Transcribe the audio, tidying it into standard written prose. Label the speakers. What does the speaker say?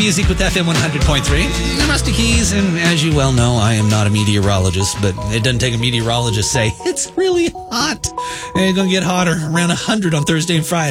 Speaker 1: music with FM 100.3. I'm Rusty Keys, and as you well know, I am not a meteorologist, but it doesn't take a meteorologist to say it's really hot. And it's going to get hotter, around 100 on Thursday and Friday.